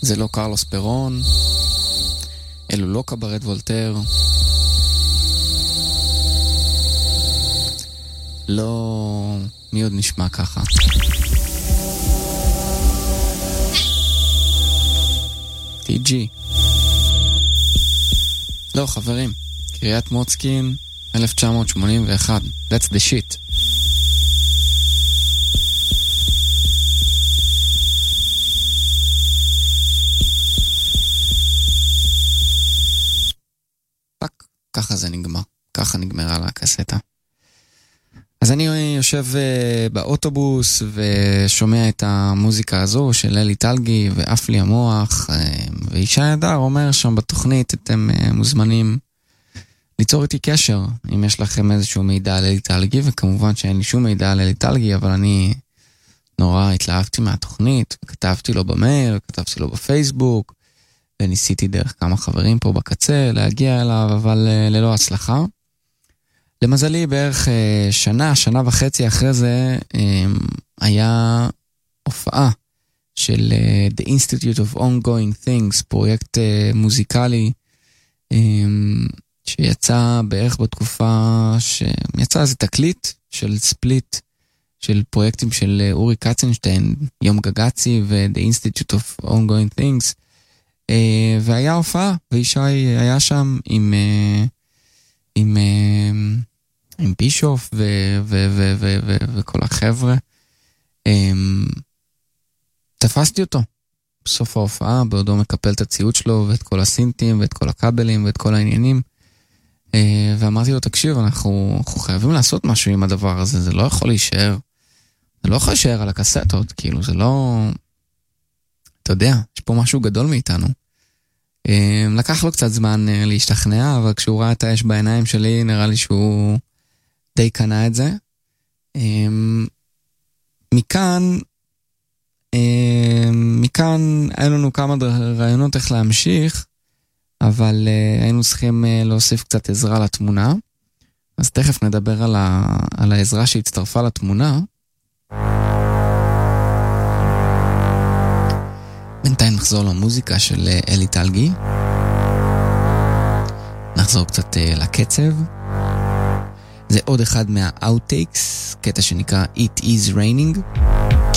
זה לא קרלוס פרון, אלו לא קברט וולטר, לא... מי עוד נשמע ככה? טי.ג'י. לא, חברים, קריית מוצקין 1981. That's the shit. ככה זה נגמר. ככה נגמרה לה הקסטה. אז אני יושב באוטובוס ושומע את המוזיקה הזו של אלי טלגי ואף לי המוח, וישי הדר אומר שם בתוכנית, אתם מוזמנים ליצור איתי קשר אם יש לכם איזשהו מידע על אלי טלגי, וכמובן שאין לי שום מידע על אלי טלגי, אבל אני נורא התלהבתי מהתוכנית, כתבתי לו במייל, כתבתי לו בפייסבוק, וניסיתי דרך כמה חברים פה בקצה להגיע אליו, אבל ללא הצלחה. למזלי בערך שנה וחצי אחרי זה היה הופעה של The Institute of Ongoing Things, פרויקט מוזיקלי שיצא בערך בתקופה שיצא איזה תקליט של ספליט של פרויקטים של אורי קצנשטיין, יום גגצי ו-The Institute of Ongoing Things, והיה הופעה, וישי היה שם עם בישוף וכל החבר'ה. תפסתי אותו בסוף ההופעה, בעודו מקפל את הציוד שלו ואת כל הסינטים ואת כל הקבלים ואת כל העניינים, ואמרתי לו, תקשיב, אנחנו חייבים לעשות משהו עם הדבר הזה, זה לא יכול להישאר, זה לא יכול להישאר על הקסטות, כאילו זה לא, אתה יודע, יש פה משהו גדול מאיתנו. לקח לו קצת זמן להשתכנע, אבל כשהוא ראה את האש בעיניים שלי, נראה לי שהוא די קנה את זה. מכאן היה לנו כמה רעיונות איך להמשיך, אבל היינו צריכים להוסיף קצת עזרה לתמונה, אז תכף נדבר על העזרה שהצטרפה לתמונה. בינתיים נחזור למוזיקה של אלי טלגי, נחזור קצת לקצב. זה עוד אחד מה-outtakes, קטע שנקרא It is Raining.